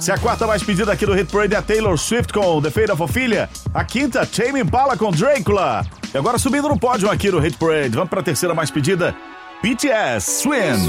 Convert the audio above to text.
Se a quarta mais pedida aqui do Hit Parade é Taylor Swift com The Fate of Ophelia, a quinta, Tame Impala com Dracula. E agora subindo no pódio aqui do Hit Parade, vamos para a terceira mais pedida, BTS, Swim.